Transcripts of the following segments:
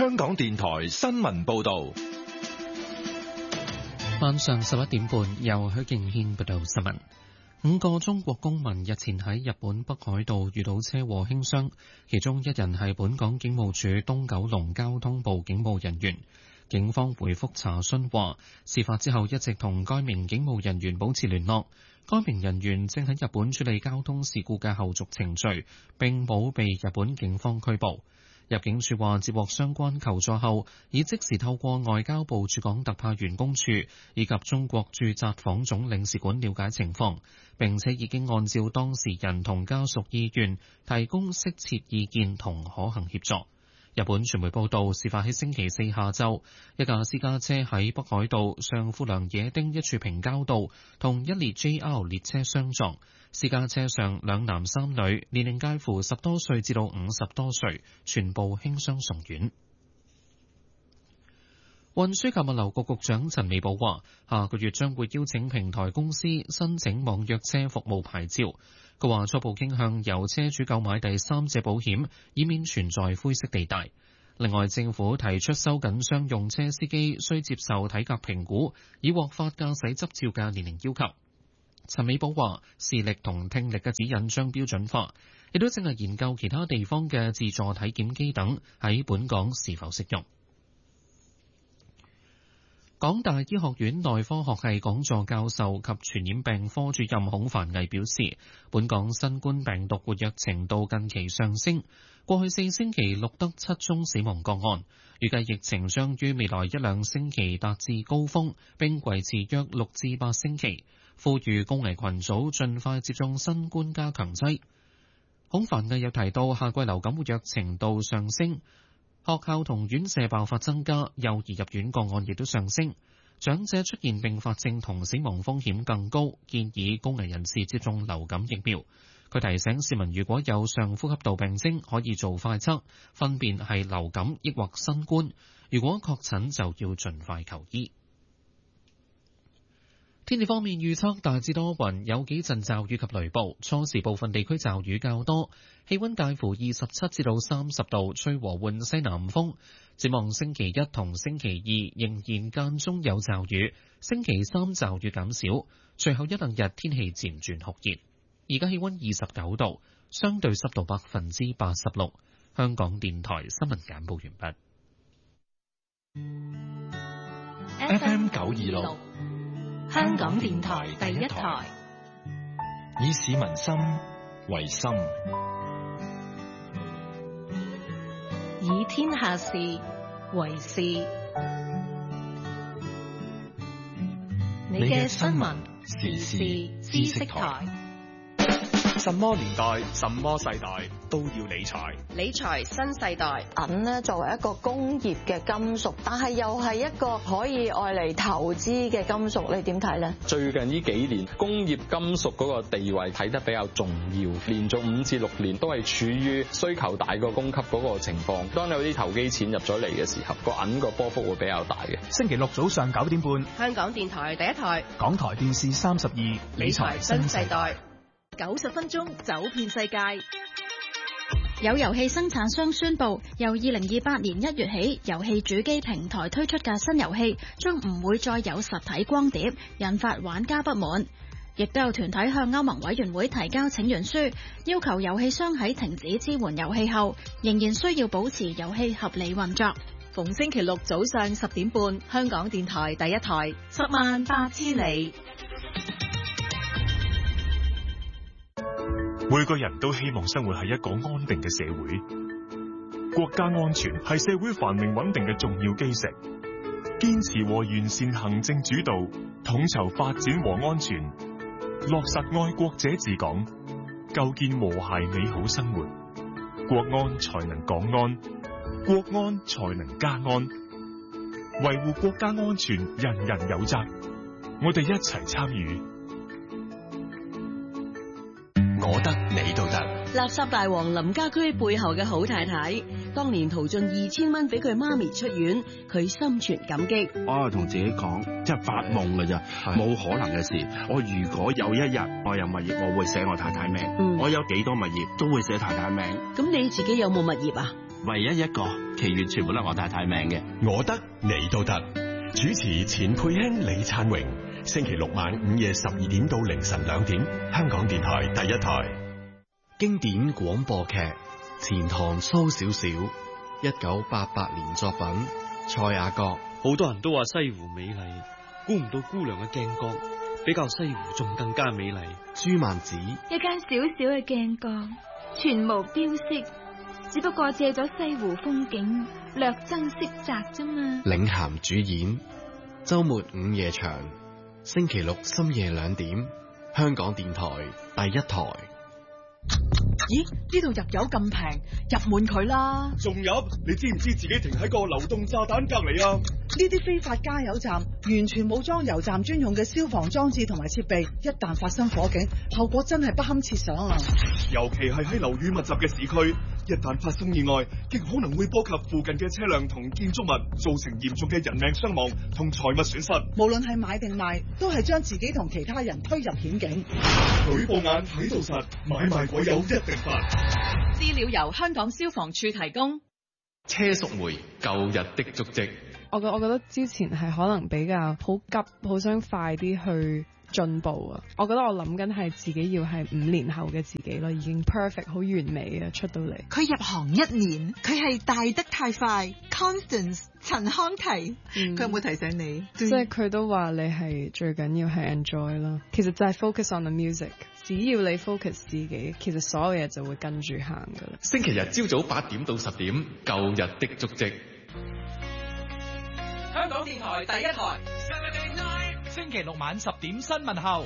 香港電台新聞報道。 晚上11點半，由許敬軒報道新聞。5個中國公民日前喺日本北海道遇到車禍輕傷，其中一人係本港警務處東九龍交通部警務人員。警方回覆查詢話，事發之後一直同該名警務人員保持聯絡，該名人員正喺日本處理交通事故嘅後續程序，並冇被日本警方拘捕。入境處話接獲相關求助後，已即時透過外交部駐港特派員公署以及中國駐札幌總領事館了解情況，並且已經按照當事人同家屬意願提供適切意見同可行協助。日本傳媒報道，事發喺星期四下晝，一架私家車喺北海道上富良野町一處平交道同一列 JR 列車相撞，私家車上2男3女，年齡介乎10多歲至到50多歲，全部輕傷送院。運輸及物流局局長陳美寶話，下個月將會邀請平台公司申請網約車服務牌照。佢話初步傾向由車主購買第3者保險，以免存在灰色地帶。另外，政府提出收緊商用車司機需接受體格評估，以獲發駕駛執照嘅年齡要求。陳美寶話，視力同聽力嘅指引將標準化，亦都正係研究其他地方嘅自助體檢機等喺本港是否適用。港大醫學院內科學系講座教授及傳染病科主任孔凡毅表示，本港新冠病毒活躍程度近期上升，過去4星期錄得7宗死亡個案，預計疫情將於未來1-2星期達至高峰，並維持約6至8星期，呼籲高危群組盡快接種新冠加強劑。孔凡毅又提到，夏季流感活躍程度上升，學校同院舍爆發增加，幼兒入院個案亦都上升，長者出現併發症同死亡風險更高，建議高危人士接種流感疫苗。佢提醒市民，如果有上呼吸道病徵，可以做快測，分辨係流感抑或新冠。如果確診，就要盡快求醫。天氣方面預測大致多雲，有幾陣驟雨及雷暴，初時部分地區驟雨較多，氣溫介乎27至到30度，吹和緩西南風。展望星期一同星期二仍然間中有驟雨，星期三驟雨減少，隨後1-2日天氣漸轉酷熱。而家氣溫29度，相對濕度86%。香港電台新聞簡報完畢。FM 926。 香港電台第一台， 以市民心為心， 以天下事為事。你嘅新聞時事知識台。 什麼年代、什麼世代都要理財。 理財新世代。 銀呢作為一個工業嘅金屬，但係又係一個可以愛嚟投資嘅金屬，你點睇呢？ 最近呢幾年，工業金屬嗰個地位睇得比較重要，連續5至6年都係處於需求大過供給嗰個情況。當有啲投機錢入咗嚟嘅時候，個銀個波幅會比較大嘅。 星期六早上9點半， 香港電台第一台， 港台電視32，理財新世代。 90分鐘走遍世界。有遊戲生產商宣布，由2028年1月起，遊戲主機平台推出嘅新遊戲將唔會再有實體光碟，引發玩家不滿。亦都有團體向歐盟委員會提交請願書，要求遊戲商喺停止支援遊戲後，仍然需要保持遊戲合理運作。 逢星期六早上10點半，香港電台第一台，10萬八千里。 每個人都希望生活喺一個安定嘅社會，國家安全係社會繁榮穩定嘅重要基石。堅持和完善行政主導，統籌發展和安全，落實愛國者治港，構建和諧美好生活，國安才能港安，國安才能家安。維護國家安全，人人有責，我哋一齊參與。 我得你都得。 垃圾大王林家駒背後嘅好太太，當年淘盡2000蚊俾佢媽咪出院，佢心存感激。 我同自己講，即係發夢㗎咋，冇可能嘅事。我如果有一日我有物業，我會寫我太太名。我有幾多物業都會寫太太名。 咁你自己有冇物業啊？ 唯一一個，其餘全部都係我太太名嘅。 我得你都得。主持錢佩卿、李燦榮，星期六晚午夜12點到凌晨2點，香港電台第一台。 經典廣播劇《錢塘蘇小小》，1988年作品，蔡雅閣。 好多人都話西湖美麗，估唔到姑娘嘅鏡角比較西湖仲更加美麗。 朱曼子。 一間小小嘅鏡角，全無標識，只不過借咗西湖風景，略增色澤啫嘛。 領銜主演，周末午夜場，星期六深夜2點，香港電台第一台。 咦？呢度入油咁平，入滿佢啦！ 仲入？你知唔知自己停喺個流動炸彈隔籬啊？ 呢啲非法加油站完全冇裝油站專用嘅消防裝置同埋設備，一旦發生火警，後果真係不堪設想啊！ 尤其係喺樓宇密集嘅市區，一旦發生意外，極可能會波及附近嘅車輛同建築物，造成嚴重嘅人命傷亡同財物損失。 無論係買定賣，都係將自己同其他人推入險境。 舉報眼睇到實，買賣鬼友一定發。 資料由香港消防處提供。 車淑梅，舊日的足跡。 我覺得之前係可能比較好急，好想快啲去進步啊！我覺得我諗緊係自己要係5年後嘅自己咯，已經 perfect 好完美啊出到嚟。 佢入行1年，佢係大得太快。Constance 陳康琪，佢有冇提醒你？ 即係佢都話你係最緊要係 enjoy 啦。其實就係 focus on the music， 只要你 focus 自己，其實所有嘢就會跟住行噶啦。 星期日朝早8點到10點，舊日的足跡。 香港電台第一台，星期六晚10點新聞後。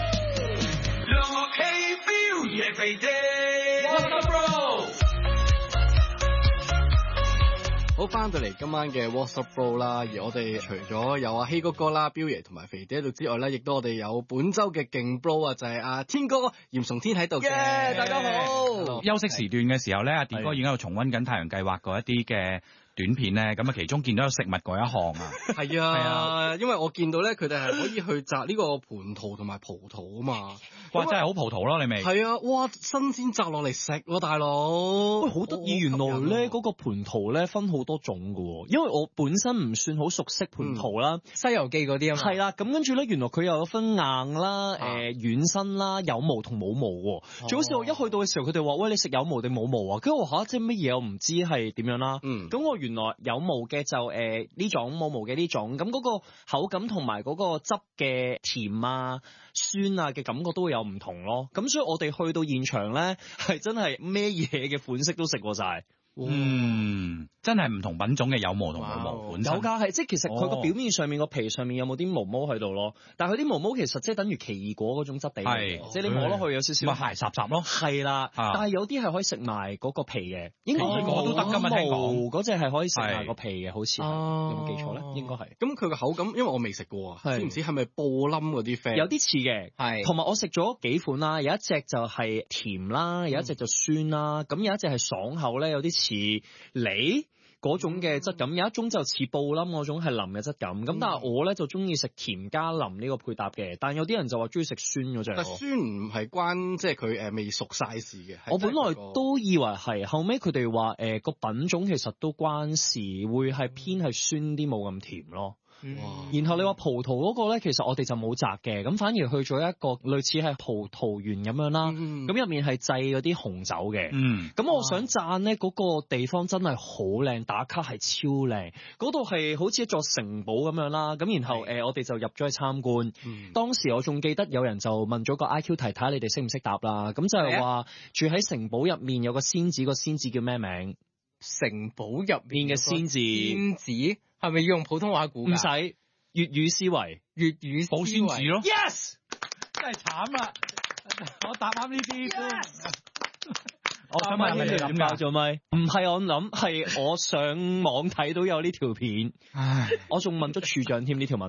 好，翻到嚟今晚嘅 What's Up Bro 啦，而我哋除咗有阿希哥哥啦、彪爺同埋肥爹喺度之外咧，亦都我哋有本周嘅勁 Bro 啊，就係阿天哥嚴崇天喺度嘅。 大家好。休息時段嘅時候咧，阿電哥已經喺度重溫緊太陽計劃嗰一啲嘅短片咧，咁啊其中見到有食物嗰一項啊。 係啊，因為我見到咧，佢哋係可以去摘呢個蟠桃同埋葡萄啊嘛。 哇，真係好葡萄咯，你明？ 係啊，哇，新鮮摘落嚟食喎，大佬。 喂，好得意，原來咧嗰個蟠桃咧分好多種噶喎，因為我本身唔算好熟悉蟠桃啦，西遊記嗰啲啊嘛。係啦，咁跟住咧，原來佢又有分硬啦、軟身啦、有毛同冇毛喎。最好似我一去到嘅時候，佢哋話：喂，你食有毛定冇毛啊？跟住我話：即係乜嘢？我唔知係點樣啦。咁我原來有毛嘅就呢種，冇毛嘅呢種。咁嗰個口感同埋嗰個汁嘅甜啊、酸啊嘅感覺都會有唔同咯。咁所以我哋去到現場咧，係真係咩嘢嘅款式都食過晒。 真係唔同品種嘅有毛同冇毛本身。有㗎， 係即係其實佢個表面上面個皮上面有冇啲毛毛喺度咯，但係佢啲毛毛其實即係等於奇異果嗰種質地，即係你摸落去有少少咪鞋雜雜咯。係啦，但係有啲係可以食埋嗰個皮嘅，應該我都得㗎嘛，聽講嗰隻係可以食埋個皮嘅，好似有冇記錯咧？應該係。 咁佢個口感，因為我未食過啊，知唔知係咪布冧嗰啲啡？ 有啲似嘅，係。同埋我食咗幾款啦，有一隻就係甜啦，有一隻就酸啦，咁有一隻係爽口咧，有啲似梨嗰種嘅質感，有一種就似布冧嗰種係腍嘅質感。咁但係我咧就中意食甜加腍呢個配搭嘅，但有啲人就話中意食酸嗰隻。但酸唔係關即係佢未熟晒事嘅。 我本來都以為係，後尾佢哋話個品種其實都關事，會係偏係酸啲，冇咁甜咯。然後你話葡萄嗰個咧，其實我哋就冇摘嘅，咁反而去咗一個類似係葡萄園咁樣啦。咁入面係製嗰啲紅酒嘅。咁我想讚咧，嗰個地方真係好靚，打卡係超靚。嗰度係好似一座城堡咁樣啦。咁然後我哋就入咗去參觀。當時我仲記得有人就問咗個 IQ 題，睇下你哋識唔識答啦。咁就係話住喺城堡入面有個仙子，個仙子叫咩名？ 城堡入面嘅仙子。 仙子係咪要用普通話估？ 唔使，粵語思維， 粵語保仙子咯。 Yes， 真係慘啦！我答啱呢啲都。我想問你諗爆咗咪？唔係我諗，係我上網睇到有呢條片。唉，我仲問咗處長添呢條問題。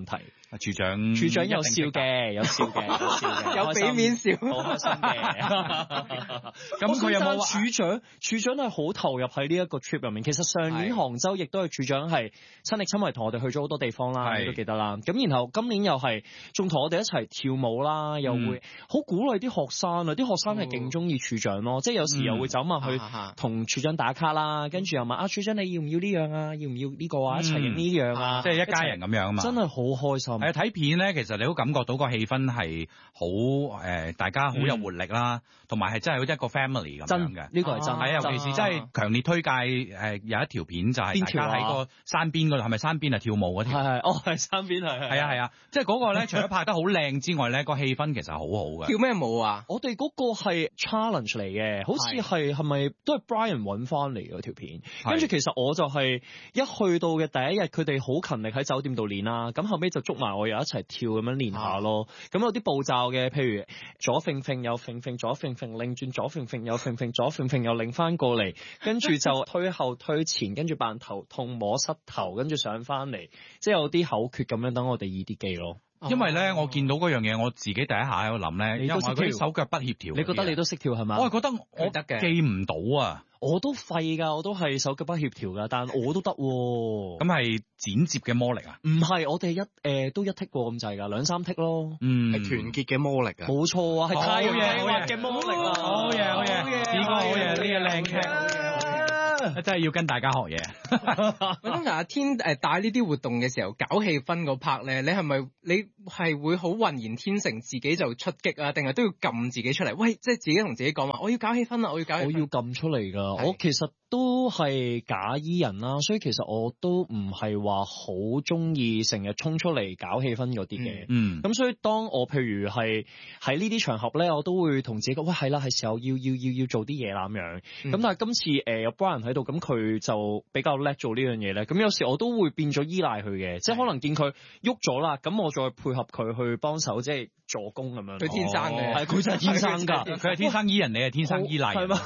處長有笑嘅，有笑嘅， 有俾面笑， 好開心嘅。 咁佢有冇處長係好投入喺呢一個 trip 入面？其實上年杭州亦都係處長係親力親為同我哋去咗好多地方啦，你都記得啦。咁然後今年又係仲同我哋一齊跳舞啦，又會好鼓勵啲學生啊！啲學生係勁中意處長咯，即係有時又會走埋去同處長打卡啦，跟住又問處長你要唔要呢樣啊？要唔要呢個啊？一齊影呢樣啊？ 即係一家人咁樣啊嘛！ 真係好開心。 係睇片咧，其實你都感覺到個氣氛係好大家好有活力啦，同埋係真係好似一個 family 咁樣嘅。 呢個係真。 係尤其是真係強烈推介有一條片就係大家喺個山邊嗰度，係咪山邊跳舞嗰條？ 係山邊係啊，即係嗰個咧，除咗拍得好靚之外咧，個氣氛其實好好嘅。 跳咩舞啊？ 我哋嗰個係 challenge 嚟嘅，好似係咪都係 Brian 揾翻嚟嗰條片？跟住其實我就係一去到嘅第一日，佢哋好勤力喺酒店度練啦，咁後尾就捉埋我又一齊跳咁樣練下咯。咁有啲步驟嘅，譬如左揈揈右揈揈，左揈揈擰轉，左揈揈右揈揈，左揈揈又擰翻過嚟，跟住就推後推前，跟住扮頭痛摸膝頭，跟住上翻嚟，即係有啲口訣咁樣，等我哋易啲記咯。 因為咧，我見到嗰樣嘢，我自己第一下喺度諗咧，因為嗰啲手腳不協調。 你覺得你都識跳係嘛？ 我係覺得我得嘅，記唔到啊！ 我都廢㗎，我都係手腳不協調㗎，但我都得喎。 咁係剪接嘅魔力啊？ 唔係，我哋都一剔過咁滯㗎，2-3剔咯。 係團結嘅魔力啊！ 冇錯啊，係太陽計劃嘅魔力啊！ 好嘢，呢個好嘢，呢個靚劇。真係要跟大家學嘢。 咁通常阿天帶呢啲活動嘅時候搞氣氛嗰 part 咧，你係會好渾然天成，自己就出擊啊？定係都要撳自己出嚟？喂，即係自己同自己講話，我要搞氣氛啊！我要撳出嚟㗎。我其實都係假醫人啦，所以其實我都唔係話好中意成日衝出嚟搞氣氛嗰啲嘅。咁所以當我譬如係喺呢啲場合咧，我都會同自己講，喂，係啦，係時候要做啲嘢啦咁樣。咁但係今次有 Brian 喺度，咁佢就比較叻做呢樣嘢咧。咁有時我都會變咗依賴佢嘅，即係可能見佢喐咗啦，咁我再配合佢去幫手，即係助攻咁樣。 佢天生嘅， 係佢就係天生㗎， 佢係天生醫人，你係天生依賴。 係嘛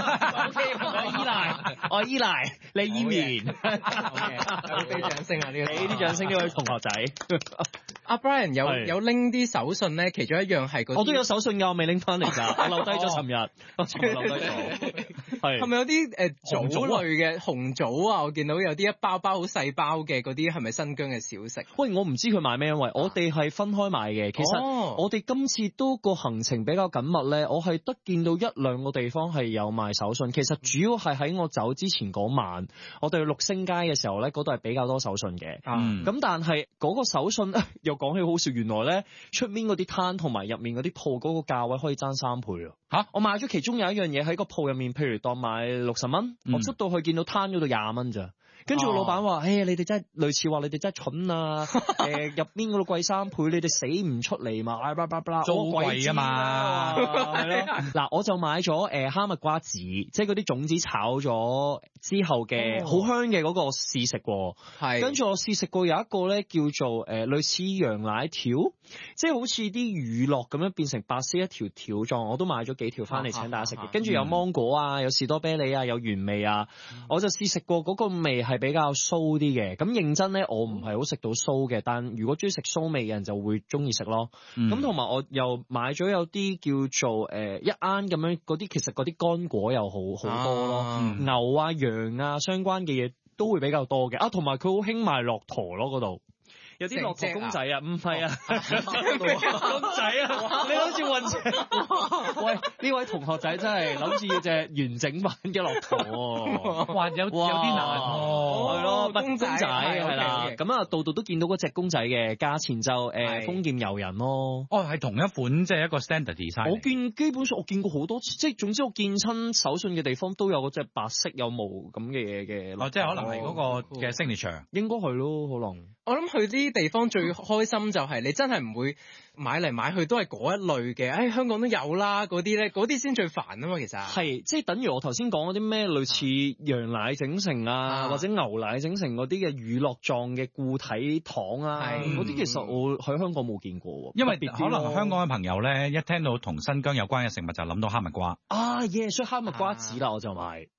？OK， 我依賴，我依賴你依面。 俾掌聲啊！呢個俾啲掌聲呢位同學仔。 阿 Brian 有拎啲手信咧，其中一樣係我都有手信㗎，我未拎翻嚟㗎，我留低咗尋日，我留低咗。 係咪有啲棗類嘅紅棗啊？我見到有啲一包包好細包嘅嗰啲，係咪新疆嘅小食？ 喂，我唔知佢買咩，因為我哋係分開買嘅。其實我哋今次都個行程比較緊密咧，我係得見到1-2個地方係有賣手信。其實主要係喺我走之前嗰晚，我哋去六星街嘅時候咧，嗰度係比較多手信嘅。咁但係嗰個手信又講起好笑，原來咧出面嗰啲攤同埋入面嗰啲鋪嗰個價位可以爭3倍啊！嚇，我買咗其中有一樣嘢喺個鋪入面，譬如當買60蚊，我出到去見到攤嗰度20蚊咋。跟住個老闆話：你哋真係類似話你哋真係蠢啊！入邊嗰度貴3倍，你哋死唔出嚟嘛？ 租貴啊嘛， 係咯。嗱，我就買咗哈密瓜子，即係嗰啲種子炒咗之後嘅好香嘅嗰個試食過。係。跟住我試食過有一個咧叫做類似羊奶條，即係好似啲乳酪咁樣變成白色一條條狀，我都買咗幾條翻嚟請大家食嘅。跟住有芒果啊，有士多啤梨啊，有原味啊，我就試食過嗰個味係比較酥啲嘅。咁認真咧，我唔係好食到酥嘅，但如果中意食酥味嘅人就會中意食咯。咁同埋我又買咗有啲叫做一啱咁樣嗰啲，其實嗰啲乾果又好多咯，牛啊羊啊相關嘅嘢都會比較多嘅。同埋佢好興賣駱駝咯嗰度。有啲駱駝公仔啊，唔係啊，公仔啊，你好似運喂，呢位同學仔真係諗住要隻完整版嘅駱駝喎， 哇，有啲難係咯，公仔係啦， 係咁啊，度度都見到嗰隻公仔嘅，價錢就豐儉由人咯。 係同一款，即係一個 standard design。 我基本上我見過好多次，即係總之我見親手信嘅地方都有嗰隻白色有毛咁嘅嘢嘅。 即係可能係嗰個嘅 signature。 應該係咯，可能。 我諗去啲地方最開心就係你真係唔會買嚟買去都係嗰一類嘅，香港都有啦，嗰啲咧，嗰啲先最煩啊嘛，其實係即係等於我頭先講嗰啲咩類似羊奶整成或者牛奶整成嗰啲嘅乳酪狀嘅固體糖啊，嗰啲其實我喺香港冇見過喎。 因為可能香港嘅朋友咧，一聽到同新疆有關嘅食物就諗到哈密瓜。 所以哈密瓜子啦，我就買。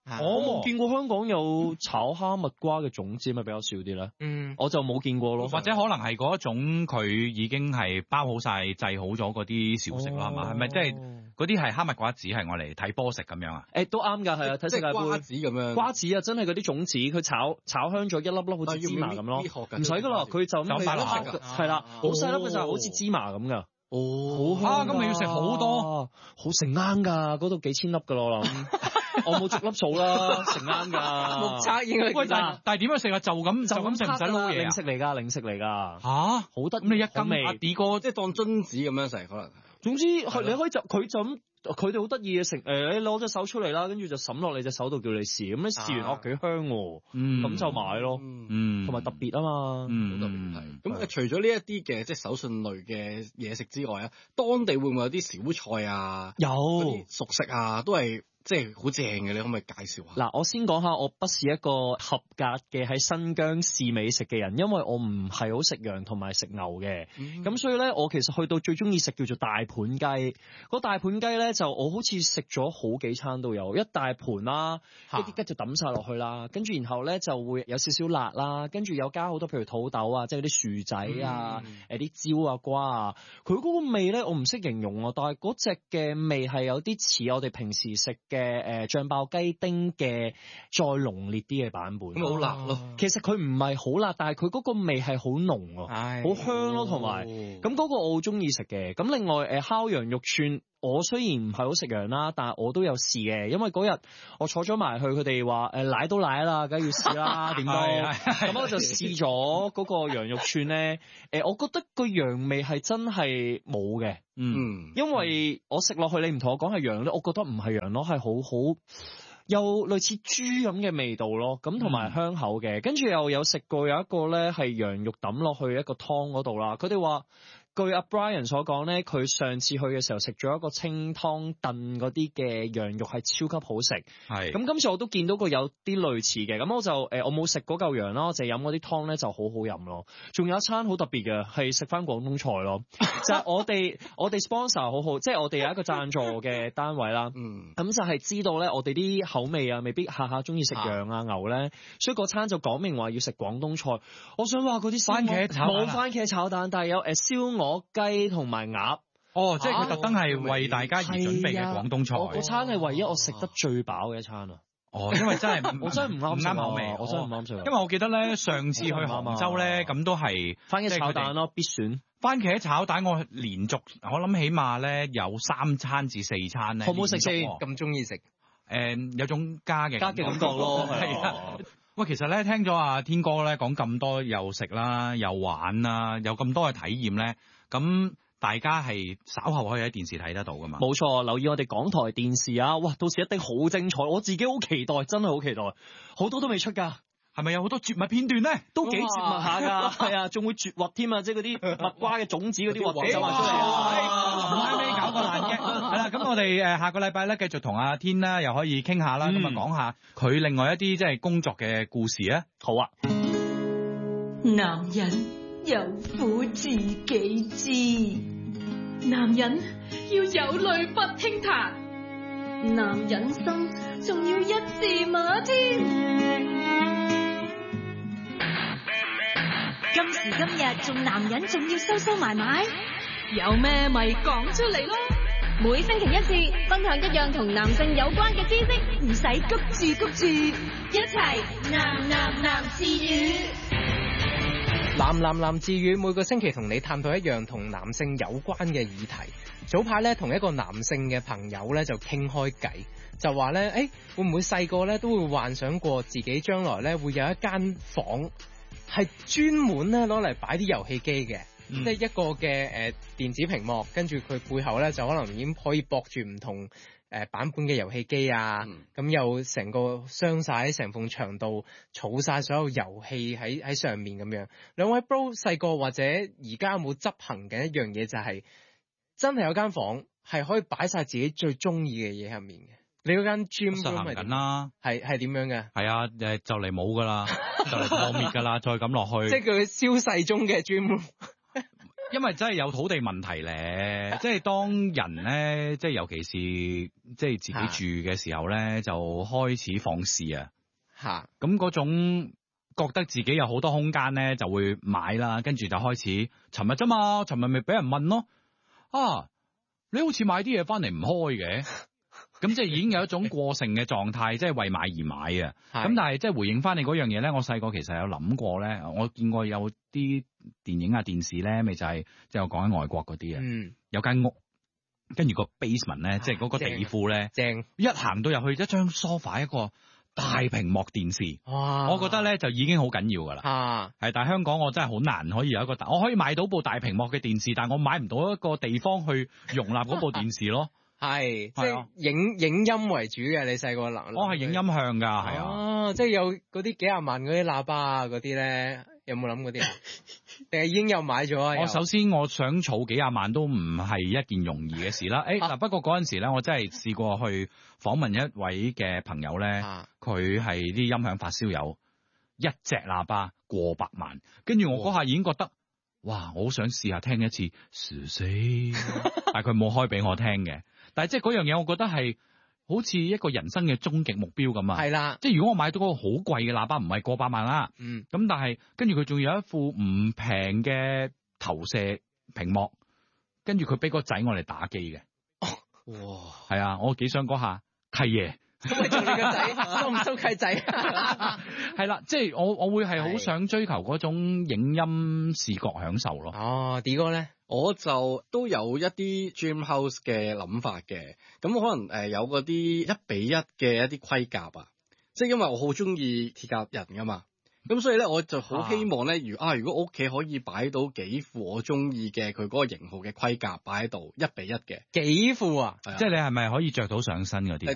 我冇見過香港有炒哈密瓜嘅種子，咪比較少啲咧。我就冇見過咯。 或者可能係嗰一種佢已經係包好晒、製好咗嗰啲小食啦嘛，係咪即係嗰啲係哈密瓜子係我嚟睇波食咁樣啊？ 都啱㗎，係啊，睇世界盃瓜子咁樣。瓜子啊，真係嗰啲種子，佢炒香咗一粒粒好似芝麻咁咯。唔使㗎啦，佢就咁擺落去㗎。 係啦，好細粒嘅就係好似芝麻咁㗎。 咁咪要食好多， 好成啱㗎，嗰度幾千粒㗎咯，我諗。我冇逐粒數啦，成啱㗎。 目測應該。 喂，但係點樣食啊？就咁食唔使撈嘢啊？ 零食嚟㗎。好得。 咁你一斤阿 D 哥即係當榛子咁樣食可能。總之你可以佢就咁。佢哋好得意嘅食，你攞隻手出嚟啦，跟住就揼落你隻手度叫你試，咁你試完幾香喎，咁就買咯，同埋特別啊嘛，好特別係。 咁除咗呢一啲嘅即係手信類嘅嘢食之外啊，當地會唔會有啲小菜啊？ 有熟食啊，都係。即係好正嘅，你可唔可以介紹下？ 嗱，我先講下，我不是一個合格嘅喺新疆試美食嘅人，因為我唔係好食羊同埋食牛嘅，咁所以咧，我其實去到最中意食叫做大盤雞。嗰大盤雞咧，就我好似食咗好幾餐都有，一大盤啦，一啲雞就抌晒落去啦，跟住然後咧就會有少少辣啦，跟住有加好多譬如土豆啊，即係啲薯仔啊，啲椒啊瓜啊，佢嗰個味咧我唔識形容啊，但係嗰隻嘅味係有啲似我哋平時食嘅醬爆雞丁嘅再濃烈啲嘅版本， 咁好辣咯。 其實佢唔係好辣，但係佢嗰個味係好濃啊，好香咯，同埋咁嗰個我好中意食嘅。咁另外烤羊肉串，我雖然唔係好食羊啦，但係我都有試嘅，因為嗰日我坐咗埋去，佢哋話奶都奶啦，梗係要試啦，點都咁我就試咗嗰個羊肉串咧。我覺得個羊味係真係冇嘅。因為我食落去，你唔同我講係羊咧，我覺得唔係羊咯，係好有類似豬咁嘅味道咯，咁同埋香口嘅。跟住又有食過有一個咧係羊肉抌落去一個湯嗰度啦，佢哋話。據阿 Brian 所講咧，佢上次去嘅時候食咗一個清湯燉嗰啲嘅羊肉係超級好食。係咁今次我都見到過有啲類似嘅，咁我就我冇食嗰嚿羊啦，我就飲嗰啲湯咧就好好飲咯。仲有一餐好特別嘅係食翻廣東菜咯，就係我哋 sponsor 好好，即係我哋有一個贊助嘅單位啦。咁就係知道咧我哋啲口味啊未必下下中意食羊啊牛咧，所以嗰餐就講明話要食廣東菜。我想話嗰啲番茄炒冇番茄炒蛋，但係有燒鵝雞同埋鴨， 即係佢特登係為大家而準備嘅廣東菜。 嗰餐係唯一我食得最飽嘅一餐啊！ 因為真係我真係唔啱口味， 我真係唔啱食。 因為我記得咧，上次去杭州咧，咁都係番茄炒蛋咯，必選。 番茄炒蛋我連續我諗起碼咧有3餐至4餐咧， 好唔好食先？ 咁中意食？ 有種加嘅感覺咯， 係啊。喂，其實咧聽咗阿天哥咧講咁多又食啦，又玩啦，有咁多嘅體驗咧，咁大家係稍後可以喺電視睇得到噶嘛？ 冇錯，留意我哋港台電視啊！哇，到時一定好精彩，我自己好期待，真係好期待，好多都未出㗎。 係咪有好多絕密片段咧？ 都幾絕密下㗎，係啊，仲會絕核添啊！即係嗰啲蜜瓜嘅種子嗰啲核走埋出嚟啊！ 唔係搞個爛嘅，係啦，咁我哋下個禮拜咧繼續同阿天啦，又可以傾下啦，咁啊講下佢另外一啲即係工作嘅故事啊。 好啊！ 男人有苦自己知，男人要有淚不輕彈，男人心仲要一字馬添。 今時今日仲男人仲要收埋埋， 有咩咪講出嚟咯！ 每星期一次，分享一樣同男性有關嘅知識， 唔使谷住， 一齊男自語。 男自語每個星期同你探討一樣同男性有關嘅議題。早排咧同一個男性嘅朋友咧就傾開偈，就話咧會唔會細個咧都會幻想過自己將來咧會有一間房係專門咧攞嚟擺啲遊戲機嘅，即係一個嘅電子屏幕，跟住佢背後咧就可能已經可以駁住唔同版本嘅遊戲機啊，咁又成個鑲晒喺成埲牆度，儲晒所有遊戲喺上面咁樣。兩位 bro 細個或者而家有冇執行緊一樣嘢，就係真係有間房係可以擺晒自己最中意嘅嘢入面嘅？你嗰間 gym 實行緊啦， 係點樣嘅？ 係啊，就嚟冇噶啦，就嚟破滅噶啦，再咁落去。 即係佢消逝中嘅 gym。 因為真係有土地問題咧，即係當人咧，即係尤其是即係自己住嘅時候咧，就開始放肆啊！ 嚇， 咁嗰種覺得自己有好多空間咧，就會買啦，跟住就開始。尋日啫嘛，尋日咪俾人問咯，啊，你好似買啲嘢翻嚟唔開嘅。咁即係已經有一種過剩嘅狀態，即係為買而買啊！咁但係即係回應翻你嗰樣嘢咧，我細個其實有諗過咧，我見過有啲電影啊、電視咧，咪就係即係我講緊外國嗰啲啊，有間屋，跟住個 basement 咧，即係嗰個地庫咧， 正一行到入去一張 sofa 一個大屏幕電視， 哇！ 我覺得咧就已經好緊要㗎啦。係，但係香港我真係好難可以有一個我可以買到部大屏幕嘅電視，但係我買唔到一個地方去容納嗰部電視咯。 係，即係影音為主嘅。你細個我係影音向㗎，係啊。 哦，即係有嗰啲幾廿萬嗰啲喇叭啊，嗰啲咧，有冇諗嗰啲啊？定係已經有買咗啊？ 首先我想儲幾廿萬都唔係一件容易嘅事啦。嗱，不過嗰陣時咧，我真係試過去訪問一位嘅朋友咧，佢係啲音響發燒友，一隻喇叭過百萬，跟住我嗰下已經覺得，哇！我好想試下聽一次，但係佢冇開俾我聽嘅。但係即係嗰樣嘢，我覺得係好似一個人生嘅終極目標咁啊！ 係啦， 即係如果我買到嗰個好貴嘅喇叭，唔係過百萬啦，咁但係跟住佢仲有一副唔平嘅投射屏幕，跟住佢俾個仔我嚟打機嘅。哇！係啊，我幾想嗰下契爺。 咁你做你個仔收唔收契仔？ 係啦，即係我會係好想追求嗰種影音視覺享受咯。 哦，D 哥咧？ 我就都有一啲 dream house 嘅諗法嘅，咁可能有嗰啲1:1嘅一啲盔甲啊，即係因為我好中意鐵甲人噶嘛，咁所以咧我就好希望咧，如果屋企可以擺到幾副我中意嘅佢嗰個型號嘅盔甲擺喺度1:1嘅， 幾副啊？ 即係你係咪可以着到上身嗰啲？